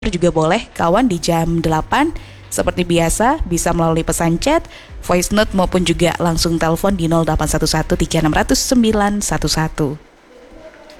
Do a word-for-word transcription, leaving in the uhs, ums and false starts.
juga boleh kawan di jam delapan. Seperti biasa bisa melalui pesan chat, voice note maupun juga langsung telepon di nol delapan satu satu tiga enam nol nol sembilan satu satu.